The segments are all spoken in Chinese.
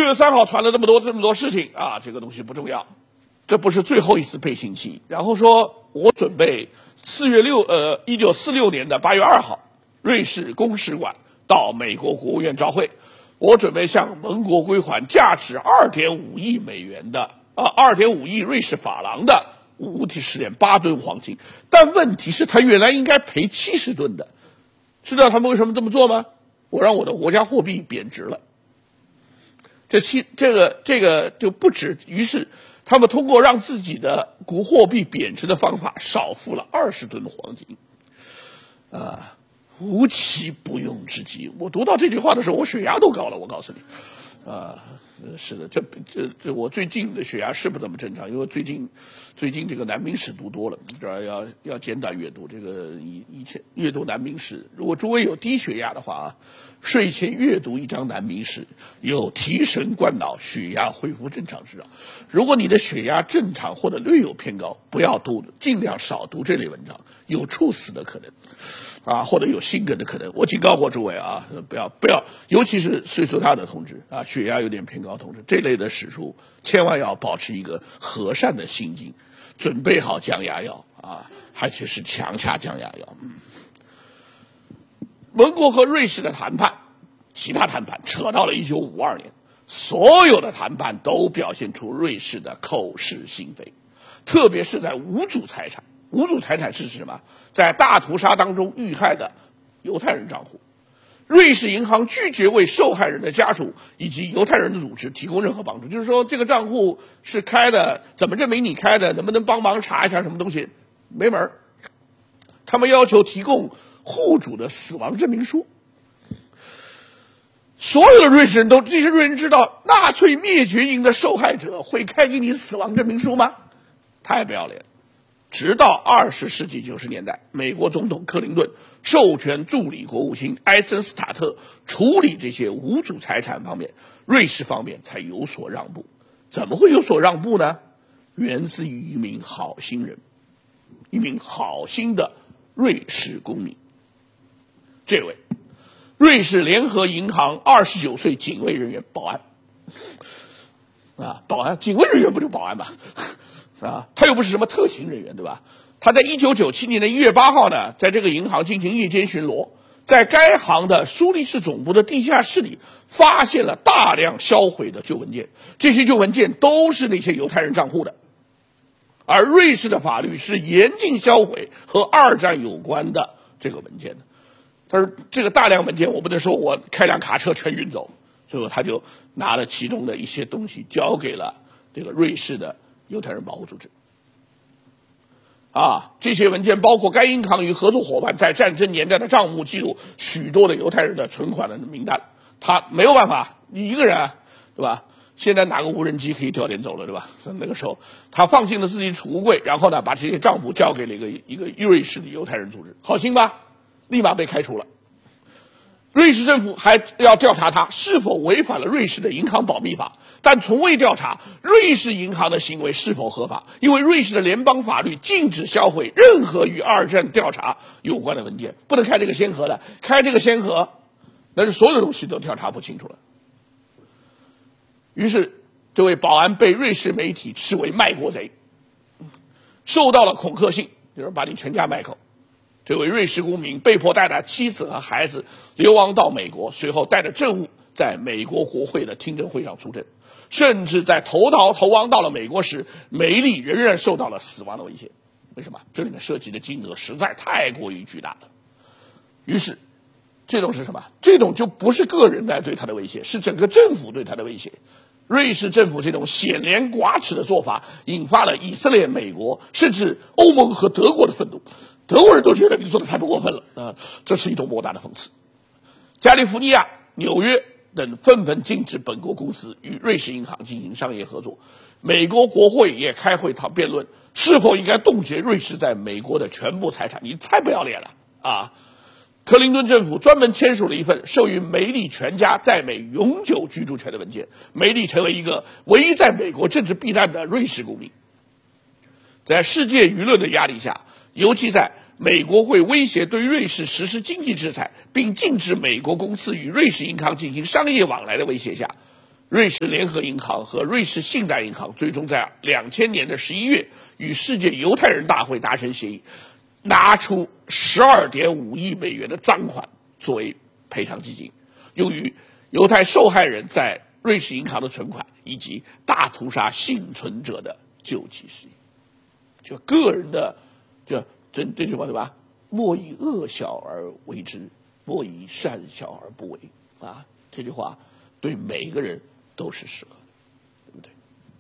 月3号传了这么多事情啊，这个东西不重要，这不是最后一次背信弃义。然后说我准备1946年的8月2号，瑞士公使馆到美国国务院照会，我准备向盟国归还价值2.5亿美元的2.5亿瑞士法郎的无体试验8吨黄金。但问题是他原来应该赔70吨的，知道他们为什么这么做吗？我让我的国家货币贬值了。这个就不止，于是他们通过让自己的货币贬值的方法少付了20吨黄金，无奇不用之极。我读到这句话的时候，我血压都高了，我告诉你，是的，这我最近的血压是不怎么正常，因为最近这个南明史读多了，主要要简短阅读。这个以前阅读南明史，如果诸位有低血压的话睡前阅读一章南明史，有提神灌脑、血压恢复正常之兆。如果你的血压正常或者略有偏高，不要读，尽量少读这类文章，有猝死的可能。或者有心梗的可能，我警告过诸位不要，尤其是岁数大的同志血压有点偏高同志，这类的史书千万要保持一个和善的心境，准备好降压药而且是强下降压药。盟国和瑞士的谈判，其他谈判扯到了1952年，所有的谈判都表现出瑞士的口是心非，特别是在无主财产。无主财产是指什么？在大屠杀当中遇害的犹太人账户，瑞士银行拒绝为受害人的家属以及犹太人的组织提供任何帮助。就是说，这个账户是开的，怎么证明你开的？能不能帮忙查一下什么东西？没门儿。他们要求提供户主的死亡证明书。所有的瑞士人这些瑞士人知道纳粹灭绝营的受害者会开给你死亡证明书吗？太不要脸了。直到20世纪90年代，美国总统克林顿授权助理国务卿埃森斯塔特处理这些无主财产方面，瑞士方面才有所让步。怎么会有所让步呢？源自于一名好心人，一名好心的瑞士公民。这位瑞士联合银行29岁警卫人员保安保安，警卫人员不就保安吗？他又不是什么特勤人员，对吧？他在1997年的1月8号呢，在这个银行进行夜间巡逻，在该行的苏黎世总部的地下室里发现了大量销毁的旧文件，这些旧文件都是那些犹太人账户的。而瑞士的法律是严禁销毁和二战有关的这个文件的。但是这个大量文件我不能说我开辆卡车全运走，最后他就拿了其中的一些东西交给了这个瑞士的犹太人保护组织。这些文件包括该银行与合作伙伴在战争年代的账目记录许多的犹太人的存款的名单。他没有办法，你一个人对吧？现在哪个无人机可以调点走了，对吧？那个时候他放进了自己储物柜，然后呢把这些账簿交给了一个瑞士的犹太人组织。好心吧，立马被开除了。瑞士政府还要调查他是否违反了瑞士的银行保密法，但从未调查瑞士银行的行为是否合法，因为瑞士的联邦法律禁止销毁任何与二战调查有关的文件，不能开这个先河的，开这个先河那是所有的东西都调查不清楚了。于是这位保安被瑞士媒体斥为卖国贼，受到了恐吓信，就是把你全家卖口。这位瑞士公民被迫带着妻子和孩子流亡到美国，随后带着证物在美国国会的听证会上出证，甚至在投亡到了美国时，梅利仍然受到了死亡的威胁。为什么？这里面涉及的金额实在太过于巨大了。于是这种是什么？这种就不是个人来对他的威胁，是整个政府对他的威胁。瑞士政府这种显廉寡耻的做法引发了以色列、美国甚至欧盟和德国的愤怒。德国人都觉得你做的太不过分了这是一种莫大的讽刺。加利福尼亚、纽约等纷纷禁止本国公司与瑞士银行进行商业合作。美国国会也开会辩论是否应该冻结瑞士在美国的全部财产。你太不要脸了克林顿政府专门签署了一份授予梅利全家在美永久居住权的文件，梅利成为一个唯一在美国政治避难的瑞士公民。在世界舆论的压力下，尤其在美国会威胁对瑞士实施经济制裁并禁止美国公司与瑞士银行进行商业往来的威胁下， 瑞士联合银行和瑞士信贷银行最终在2000年的11月与世界犹太人大会达成协议，拿出12.5亿美元的赃款作为赔偿基金，用于犹太受害人在瑞士银行的存款以及大屠杀幸存者的救济事业。就个人的，就这句话对吧？莫以恶小而为之，莫以善小而不为啊！这句话对每一个人都是适合的，对不对？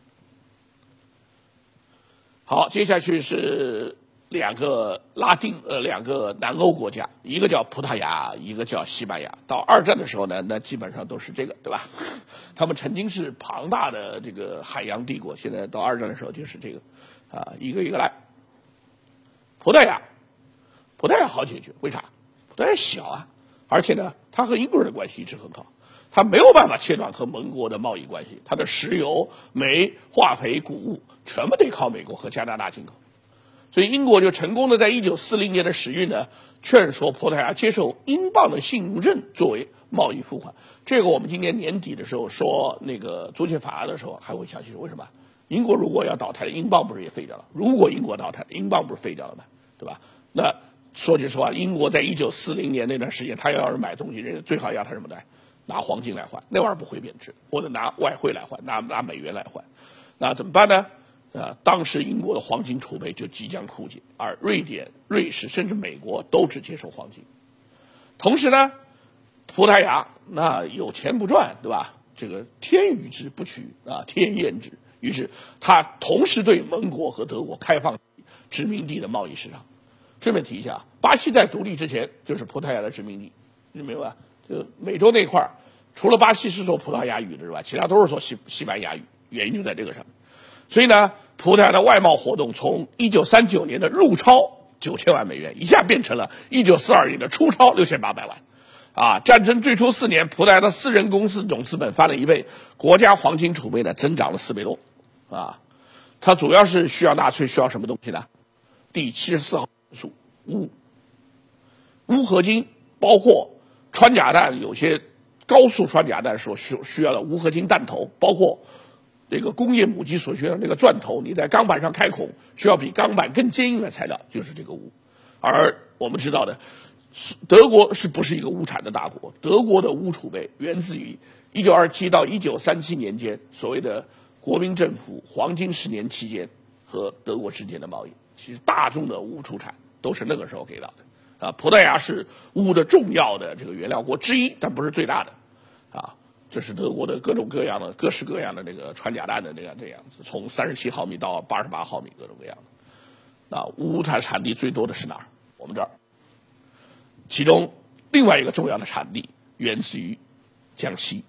好，接下去是两个南欧国家，一个叫葡萄牙，一个叫西班牙。到二战的时候呢，那基本上都是这个，对吧？他们曾经是庞大的这个海洋帝国，现在到二战的时候就是这个，一个一个来。葡萄牙好解决，为啥？葡萄牙小啊，而且呢，它和英国人的关系一直很好。它没有办法切断和盟国的贸易关系，它的石油、煤、化肥、谷物全部得靠美国和加拿大进口，所以英国就成功的在1940年的10月呢，劝说葡萄牙接受英镑的信用证作为贸易付款。这个我们今年年底的时候说那个租借法案的时候还会详细说，为什么？英国如果要倒台，英镑不是也废掉了？如果英国倒台，英镑不是废掉了吗？对吧？那说句实话，英国在1940年那段时间，他要是买东西，人家最好要他什么来？拿黄金来换，那玩意儿不会贬值，或者拿外汇来换，拿美元来换，那怎么办呢？当时英国的黄金储备就即将枯竭，而瑞典、瑞士甚至美国都只接受黄金。同时呢，葡萄牙那有钱不赚，对吧？这个天与之不取啊，天厌之。于是他同时对盟国和德国开放殖民地的贸易市场。顺便提一下，巴西在独立之前就是葡萄牙的殖民地，你明白吧？就美洲那块儿，除了巴西是说葡萄牙语的之外，其他都是说西班牙语，原因就在这个上面。所以呢，葡萄牙的外贸活动从1939年的入超9000万美元，一下变成了1942年的出超6800万。战争最初4年，葡萄牙的私人公司总资本翻了1倍，国家黄金储备呢增长了4倍多。它主要是需要纳粹需要什么东西呢？第74号元素钨，钨合金包括穿甲弹，有些高速穿甲弹所需要的钨合金弹头，包括这个工业母机所需要的那个钻头，你在钢板上开孔需要比钢板更坚硬的材料，就是这个钨。而我们知道的，德国是不是一个钨产的大国？德国的钨储备源自于1927到1937年间所谓的国民政府黄金10年期间和德国之间的贸易。其实大众的钨出产都是那个时候给到的。葡萄牙是钨的重要的这个原料国之一，但不是最大的。这是德国的各式各样的这个穿甲弹的这样子，从37毫米到88毫米，各种各样的。钨它产地最多的是哪儿？我们这儿。其中另外一个重要的产地源自于江西。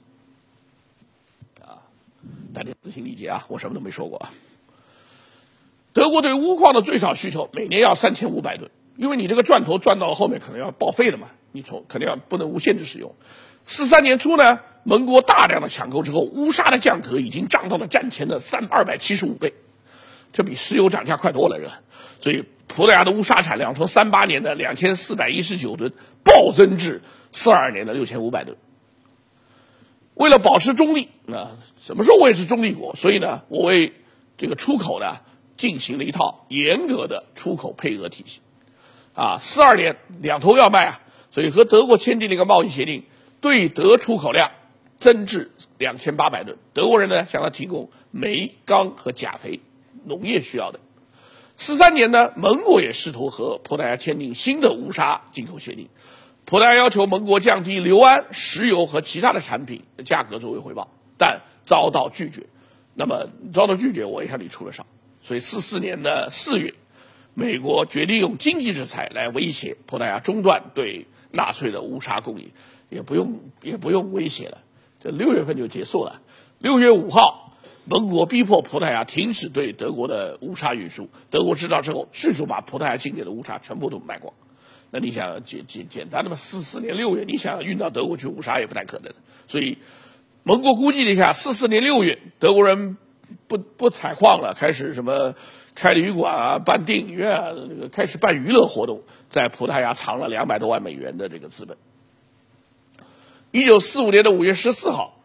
大家自行理解啊，我什么都没说过啊。德国对钨矿的最少需求每年要3500吨，因为你这个钻头钻到后面可能要报废了嘛，你肯定不能无限制使用。43年初呢，盟国大量的抢购之后，钨砂的价格已经涨到了战前的275倍，这比石油涨价快多了，所以葡萄牙的钨砂产量从38年的2419吨暴增至42年的6500吨。为了保持中立，什么时候我也是中立国，所以呢，我为这个出口呢进行了一套严格的出口配额体系。42年两头要卖所以和德国签订了一个贸易协定，对德出口量增至2800吨。德国人呢向他提供煤、钢和钾肥，农业需要的。43年呢，盟国也试图和葡萄牙签订新的钨砂进口协定。葡萄牙要求盟国降低硫胺、石油和其他的产品的价格作为回报，但遭到拒绝。那么遭到拒绝，我也向你出了手。所以44年的4月，美国决定用经济制裁来威胁葡萄牙中断对纳粹的钨砂供应，也不用威胁了，这6月份就结束了。6月5号，盟国逼迫葡萄牙停止对德国的钨砂运输，德国知道之后，迅速把葡萄牙境内的钨砂全部都卖光。那你想简单的嘛，44年6月，你想运到德国去钨砂也不太可能。所以，盟国估计了一下，44年6月，德国人不采矿了，开始什么开旅馆办电影院开始办娱乐活动，在葡萄牙藏了200多万美元的这个资本。1945年的5月14号，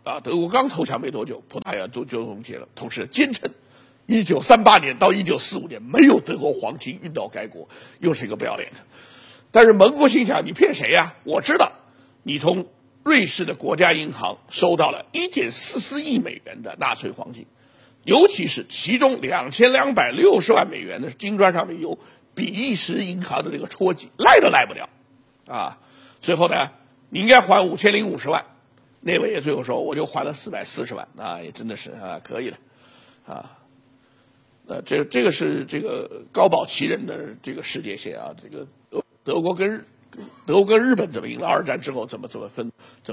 啊，德国刚投降没多久，葡萄牙就终结了。同时坚称，1938年到1945年没有德国黄金运到该国，又是一个不要脸的。但是盟国心想，你骗谁呀？我知道，你从瑞士的国家银行收到了1.44亿美元的纳粹黄金，尤其是其中2260万美元的金砖上面有比利时银行的这个戳记，赖都赖不了啊。最后呢，你应该还5050万。那位也最后说，我就还了440万，啊，也真的是啊，可以了，啊，这个是这个高保奇人的这个世界线啊，这个德国跟日本怎么赢了2战之后怎么分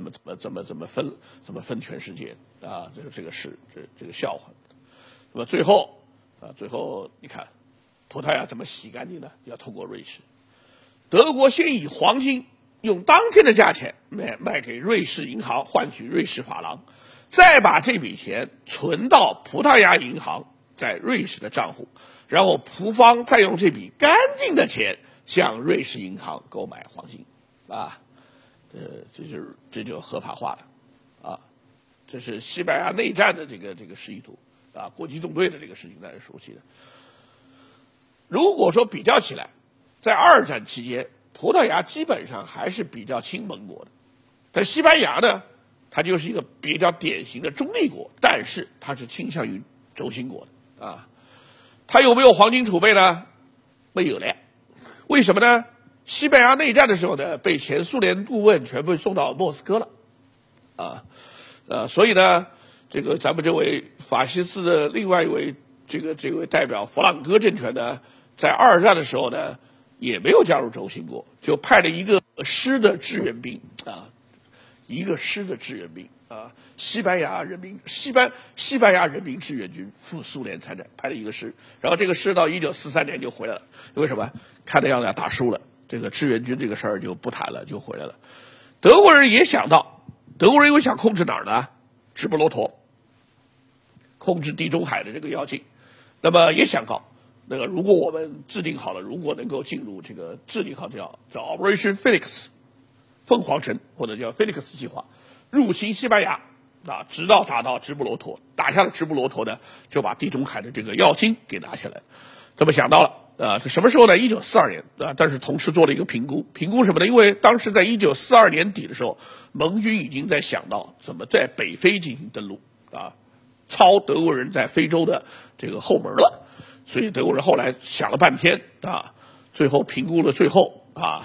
全世界啊，这个是这个笑话。那么最后你看，葡萄牙怎么洗干净呢？要通过瑞士，德国先以黄金用当天的价钱卖给瑞士银行换取瑞士法郎，再把这笔钱存到葡萄牙银行在瑞士的账户，然后葡方再用这笔干净的钱向瑞士银行购买黄金，啊，这就合法化了，啊，这是西班牙内战的这个示意图，啊，国际纵队的这个事情大家熟悉的。如果说比较起来，在2战期间，葡萄牙基本上还是比较亲盟国的，但西班牙呢，它就是一个比较典型的中立国，但是它是倾向于轴心国的啊。它有没有黄金储备呢？没有了。为什么呢？西班牙内战的时候呢，被前苏联顾问全部送到莫斯科了，所以呢，这个咱们这位法西斯的另外一位这位代表弗朗哥政权呢，在2战的时候呢，也没有加入轴心国，就派了一个师的志愿兵啊，西班牙人民志愿军赴苏联参战，派了一个师，然后这个师到1943年就回来了。为什么？看的样子要打输了，这个志愿军这个事儿就不谈了，就回来了。德国人也想到，德国人因为想控制哪儿呢？直布罗陀，控制地中海的这个要境，那么也想到。那个，如果我们制定好了，如果能够进入这个制定好叫 Operation Phoenix 凤凰城，或者叫 Phoenix 计划，入侵西班牙啊，直到打到直布罗陀，打下了直布罗陀呢，就把地中海的这个要津给拿下来。这么想到了啊，这什么时候呢？1942年啊，但是同时做了一个评估什么呢？因为当时在1942年底的时候，盟军已经在想到怎么在北非进行登陆啊，抄德国人在非洲的这个后门了。所以德国人后来想了半天啊，最后评估了最后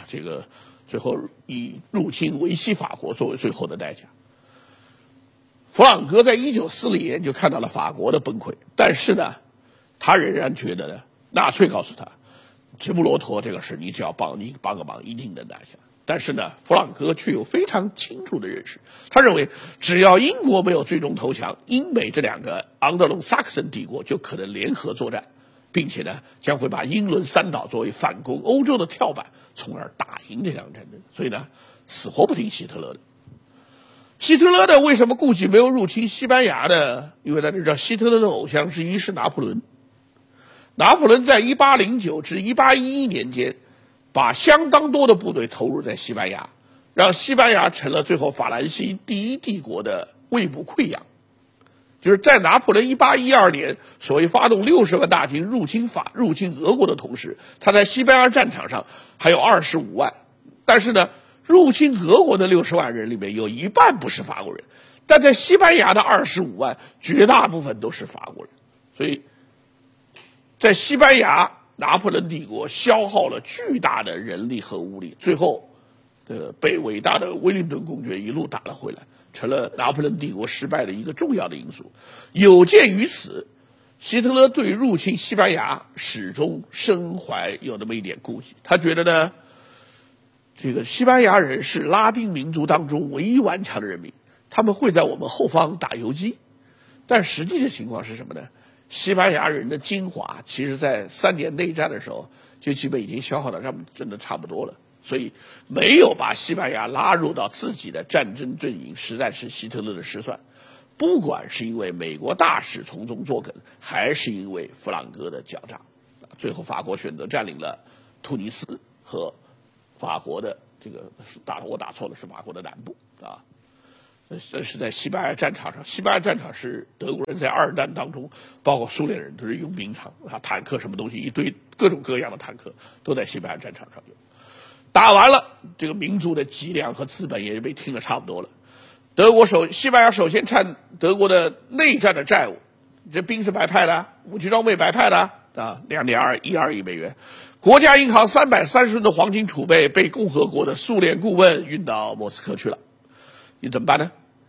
以入侵维希法国作为最后的代价。弗朗哥在1940年就看到了法国的崩溃，但是呢，他仍然觉得呢，纳粹告诉他，直布罗陀这个事你只要帮个忙，一定能拿下。但是呢，弗朗哥却有非常清楚的认识，他认为只要英国没有最终投降，英美这2个盎德隆萨克森帝国就可能联合作战。并且呢，将会把英伦3岛作为反攻欧洲的跳板，从而打赢这场战争。所以呢，死活不听希特勒的。希特勒的为什么顾忌没有入侵西班牙呢？因为大家知道，希特勒的偶像之一是拿破仑。拿破仑在1809至1811年间，把相当多的部队投入在西班牙，让西班牙成了最后法兰西第一帝国的胃部溃疡。就是在拿破仑1812年所谓发动60万大军入侵俄国的同时，他在西班牙战场上还有25万，但是呢，入侵俄国的60万人里面有一半不是法国人，但在西班牙的25万绝大部分都是法国人，所以在西班牙，拿破仑帝国消耗了巨大的人力和物力，最后被伟大的威灵顿公爵一路打了回来，成了拿破仑帝国失败的一个重要的因素。有鉴于此，希特勒对入侵西班牙始终深怀有那么一点顾忌。他觉得呢，这个西班牙人是拉丁民族当中唯一顽强的人民，他们会在我们后方打游击。但实际的情况是什么呢？西班牙人的精华，其实在3年内战的时候，就基本已经消耗到真的差不多了。所以没有把西班牙拉入到自己的战争阵营，实在是希特勒的失算。不管是因为美国大使从中作梗，还是因为弗朗哥的狡诈，最后法国选择占领了突尼斯和法国的这个我打错了，是法国的南部啊。 这是在西班牙战场上。西班牙战场是德国人在二战当中，包括苏联人都是用兵场啊，坦克什么东西一堆，各种各样的坦克都在西班牙战场上用。打完了，这个民族的脊梁和资本也被听得差不多了。西班牙首先欠德国的内战的债务，这兵是白派的，武器装备白派的啊，2.12亿美元。国家银行330吨的黄金储备被共和国的苏联顾问运到莫斯科去了，你怎么办呢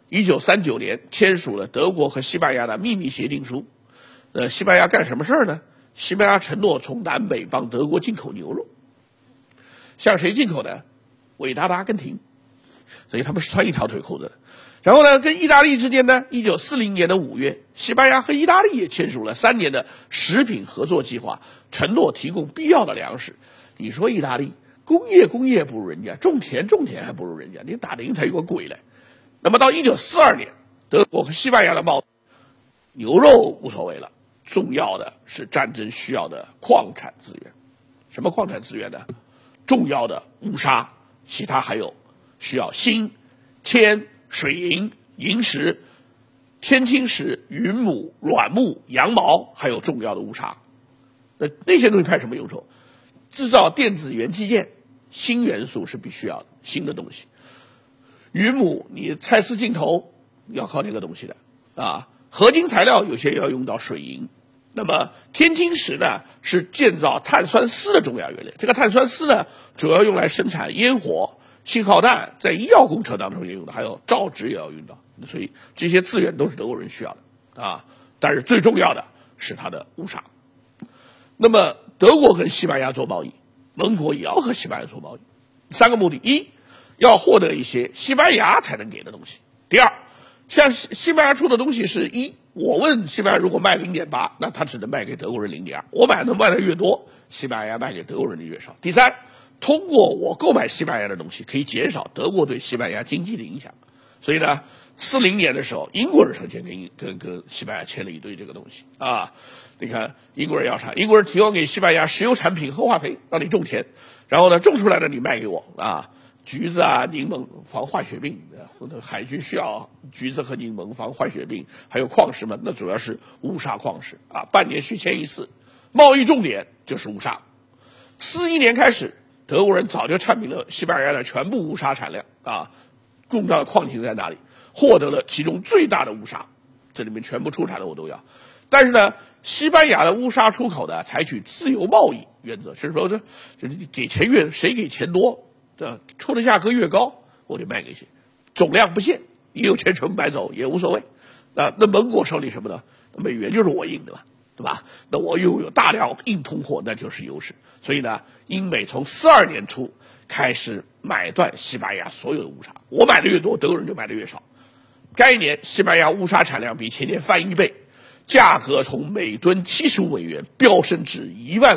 ？1939年签署了德国和西班牙的秘密协定书。西班牙干什么事儿呢？西班牙承诺从南北帮德国进口牛肉，向谁进口呢？伟大的阿根廷，所以他们是穿一条腿裤子的。然后呢，跟意大利之间呢，1940年的5月，西班牙和意大利也签署了3年的食品合作计划，承诺提供必要的粮食。你说意大利工业不如人家，种田还不如人家，你打得赢才有个鬼嘞。那么到1942年，德国和西班牙的贸易，牛肉无所谓了，重要的是战争需要的矿产资源。什么矿产资源呢？重要的乌沙，其他还有需要锌、铅、水银、萤石、天青石、云母、软木、羊毛，还有重要的乌沙。那些东西派什么用处？制造电子元器件，锌元素是必须要的，新的东西。云母，你蔡司镜头要靠这个东西的啊。合金材料有些要用到水银。那么天青石呢，是建造碳酸锶的重要原料。这个碳酸锶呢，主要用来生产烟火、信号弹，在医药工程当中也用的，还有造纸也要用到。所以这些资源都是德国人需要的啊。但是最重要的是它的乌沙。那么德国跟西班牙做贸易，盟国也要和西班牙做贸易。3个目的：一，要获得一些西班牙才能给的东西；第二，像西班牙出的东西是我问西班牙如果卖 0.8， 那他只能卖给德国人 0.2， 我卖的越多，西班牙卖给德国人的越少。第三，通过我购买西班牙的东西，可以减少德国对西班牙经济的影响。所以呢，40年的时候，英国人首先跟西班牙签了一堆这个东西啊。你看英国人要啥？英国人提供给西班牙石油产品和化肥，让你种田，然后呢种出来的你卖给我啊。橘子啊、柠檬防坏血病，海军需要橘子和柠檬防坏血病，还有矿石们，那主要是乌沙矿石啊，半年续签一次，贸易重点就是乌沙。41年开始，德国人早就阐明了西班牙的全部乌沙产量啊，重要的矿井在哪里，获得了其中最大的乌沙，这里面全部出产的我都要。但是呢，西班牙的乌沙出口呢，采取自由贸易原则，就是说就是你给钱谁给钱多。出的价格越高，我就卖给谁，总量不限，你有钱全部买走也无所谓。那盟国手里什么呢？美元就是我印的嘛，对吧？那我又有大量硬通货，那就是优势。所以呢，英美从42年初开始买断西班牙所有的乌沙，我买的越多，德国人就买的越少。该年西班牙乌沙产量比前年翻1倍，价格从每吨75美元飙升至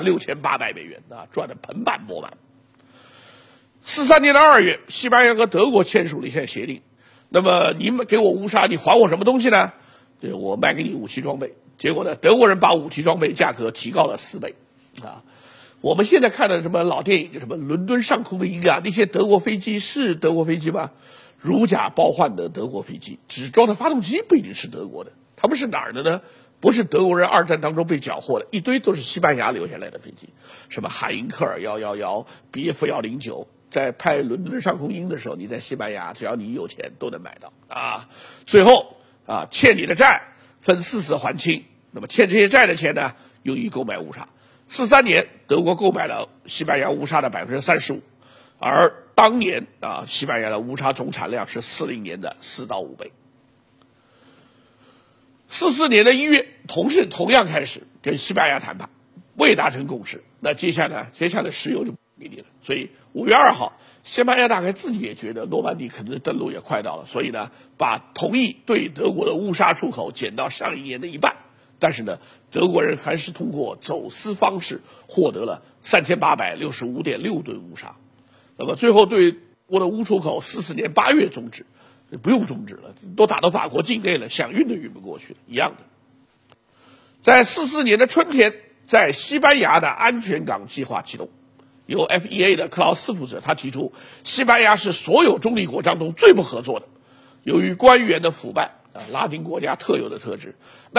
16800美元啊，赚得盆满钵满。43年的2月，西班牙和德国签署了一项协定。那么你们给我乌沙，你还我什么东西呢？我卖给你武器装备。结果呢，德国人把武器装备价格提高了4倍，啊！我们现在看的什么老电影，什么伦敦上空的鹰啊，那些德国飞机是德国飞机吗？如假包换的德国飞机，只装的发动机不一定是德国的，他们是哪儿的呢？不是德国人二战当中被缴获的，一堆都是西班牙留下来的飞机，什么海因克尔111、BF 109。在拍伦敦上空鹰的时候，你在西班牙，只要你有钱都能买到啊。最后啊，欠你的债分4次还清。那么欠这些债的钱呢，用于购买乌沙。43年，德国购买了西班牙乌沙的35%，而当年啊，西班牙的乌沙总产量是40年的4到5倍。44年的1月，同样开始跟西班牙谈判，未达成共识。那接下来石油就给你了。所以5月2号，西班牙大概自己也觉得诺曼底可能登陆也快到了，所以呢，把同意对德国的乌沙出口减到上一年的1半。但是呢，德国人还是通过走私方式获得了3865.6吨乌沙。那么最后对我的乌出口44年8月终止，不用终止了，都打到法国境内了，想运都运不过去了，一样的。在44年的春天，在西班牙的安全港计划启动。由 FEA 的克劳斯负责，他提出西班牙是所有中立国当中最不合作的， 由于官员的腐败拉丁国家特有的特质。